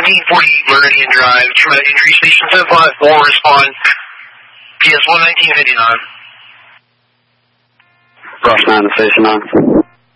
1740 Meridian Drive, Traumatic Injury Station 754, respond. PS 11959. Rush 9 to station 9.